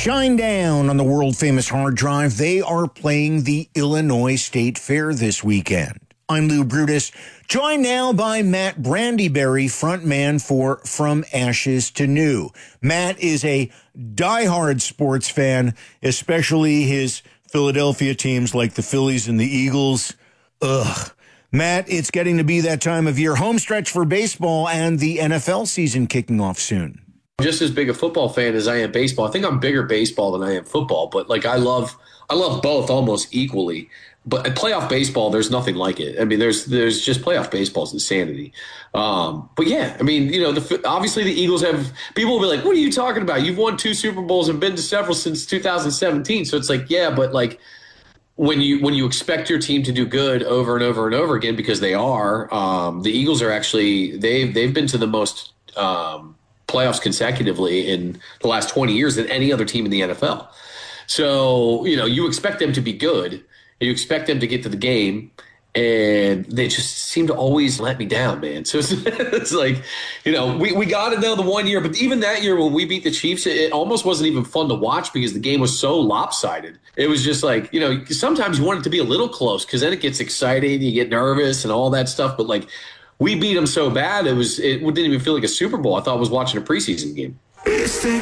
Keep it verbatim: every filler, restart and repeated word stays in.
Shinedown on the world-famous hard drive. They are playing the Illinois State Fair this weekend. I'm Lou Brutus, joined now by Matt Brandyberry, frontman for From Ashes to New. Matt is a diehard sports fan, especially his Philadelphia teams like the Phillies and the Eagles. Ugh. Matt, it's getting to be that time of year. Home stretch for baseball and the N F L season kicking off soon. Just as big a football fan as I am baseball. I think I'm bigger baseball than I am football, but like I love I love both almost equally. But at playoff baseball, there's nothing like it. I mean, there's there's just playoff baseball's insanity. Um, but yeah, I mean, you know, the, obviously the Eagles have people will be like, "What are you talking about? You've won two Super Bowls and been to several since two thousand seventeen." So it's like, yeah, but like when you when you expect your team to do good over and over and over again, because they are, um, the Eagles are actually they've they've been to the most um, playoffs consecutively in the last twenty years than any other team in the N F L. So you know, you expect them to be good. You expect them to get to the game, and they just seem to always let me down, man. So it's, it's like, you know, we, we got it though the one year, but even that year when we beat the Chiefs, it, it almost wasn't even fun to watch because the game was so lopsided. It was just like, you know, sometimes you want it to be a little close because then it gets exciting, you get nervous and all that stuff. But like, we beat them so bad, it was it didn't even feel like a Super Bowl. I thought I was watching a preseason game.